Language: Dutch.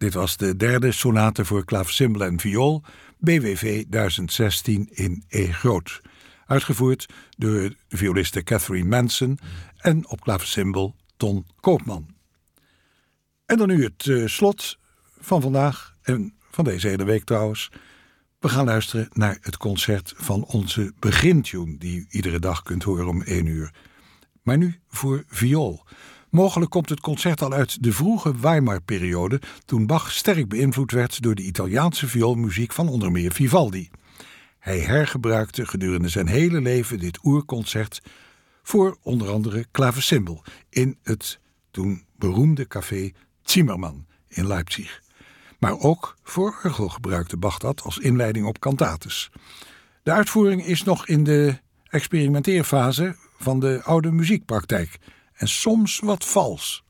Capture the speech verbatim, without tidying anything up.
Dit was de derde sonate voor klavecimbal en viool, B W V duizend zestien in E groot. Uitgevoerd door de violiste Catherine Manson en op klavecimbal Ton Koopman. En dan nu het uh, slot van vandaag en van deze hele week trouwens. We gaan luisteren naar het concert van onze begintune, die u iedere dag kunt horen om één uur. Maar nu voor viool. Mogelijk komt het concert al uit de vroege Weimar-periode, toen Bach sterk beïnvloed werd door de Italiaanse vioolmuziek van onder meer Vivaldi. Hij hergebruikte gedurende zijn hele leven dit oerconcert voor onder andere klavecimbal in het toen beroemde café Zimmermann in Leipzig. Maar ook voor orgel gebruikte Bach dat als inleiding op cantates. De uitvoering is nog in de experimenteerfase van de oude muziekpraktijk en soms wat vals.